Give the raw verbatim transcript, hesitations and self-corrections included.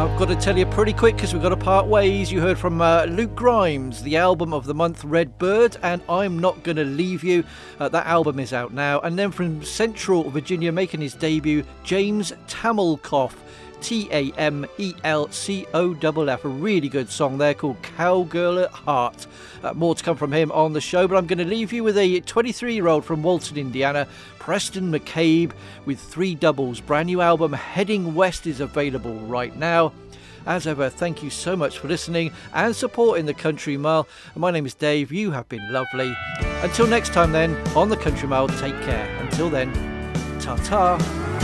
I've got to tell you pretty quick because we've got to part ways. You heard from uh, Luke Grimes, the album of the month, Red Bird, and I'm Not Gonna Leave You. Uh, that album is out now. And then from Central Virginia, making his debut, James Tamelkoff, T A M E L C O F F. A really good song there called Cowgirl at Heart. Uh, more to come from him on the show, but I'm going to leave you with a twenty-three-year-old from Walton, Indiana, Preston McCabe, with Three Doubles. Brand new album, Heading West, is available right now. As ever, thank you so much for listening and supporting the Country Mile. My name is Dave. You have been lovely. Until next time then, on the Country Mile, take care. Until then, ta-ta.